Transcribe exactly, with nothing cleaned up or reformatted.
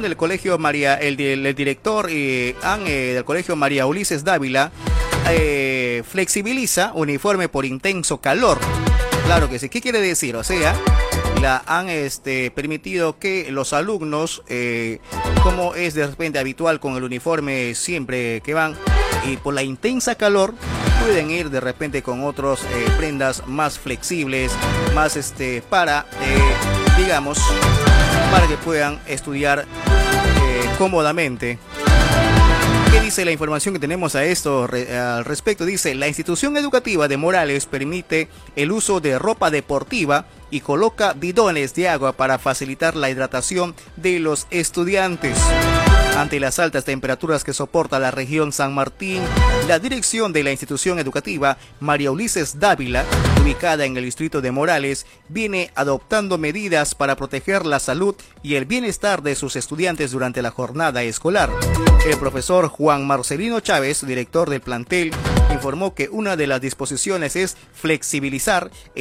del colegio María, el, el director eh, han, eh, del colegio María Ulises Dávila eh, flexibiliza uniforme por intenso calor. Claro que sí. ¿Qué quiere decir? O sea, la han este, permitido que los alumnos, eh, como es de repente habitual con el uniforme siempre que van, y por la intensa calor, pueden ir de repente con otros eh, prendas más flexibles, más este, para, eh, digamos, para que puedan estudiar eh, cómodamente. ¿Qué dice la información que tenemos a esto re, al respecto? Dice, la institución educativa de Morales permite el uso de ropa deportiva y coloca bidones de agua para facilitar la hidratación de los estudiantes. Ante las altas temperaturas que soporta la región San Martín, la dirección de la institución educativa María Ulises Dávila, ubicada en el distrito de Morales, viene adoptando medidas para proteger la salud y el bienestar de sus estudiantes durante la jornada escolar. El profesor Juan Marcelino Chávez, director del plantel, informó que una de las disposiciones es flexibilizar